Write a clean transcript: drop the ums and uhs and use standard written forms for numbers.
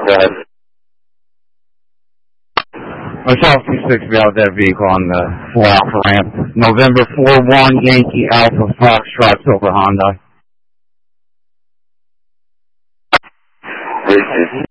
Go ahead. South 26 be out that vehicle on the 4 Alpha ramp. November 4-1 Yankee Alpha Foxtrot Silver Honda.